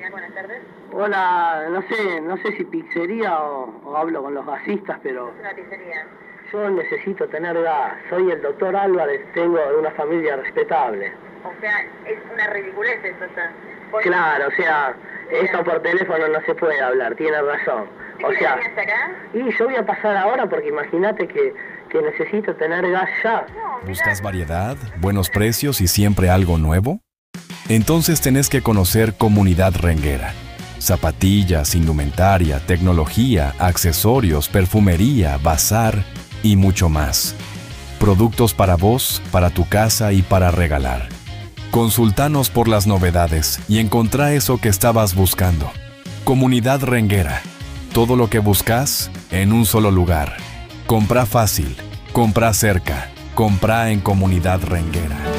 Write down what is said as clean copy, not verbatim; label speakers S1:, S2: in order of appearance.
S1: buenas tardes.
S2: Hola, no sé si pizzería o hablo con los gasistas, pero
S1: Es una pizzería.
S2: yo necesito tener gas. Soy el doctor Álvarez, tengo de una familia respetable.
S1: O sea, es una ridiculez esto.
S2: Claro, o sea, esto por teléfono no se puede hablar, tiene razón. O sea,
S1: hasta acá?
S2: y yo voy a pasar ahora porque imagínate que necesito tener gas ya.
S3: ¿Buscas variedad, buenos precios y siempre algo nuevo? Entonces tenés que conocer Comunidad Renguera. Zapatillas, indumentaria, tecnología, accesorios, perfumería, bazar y mucho más. Productos para vos, para tu casa y para regalar. Consultanos por las novedades y encontrá eso que estabas buscando. Comunidad Renguera. Todo lo que buscas en un solo lugar. Comprá fácil, comprá cerca, comprá en Comunidad Renguera.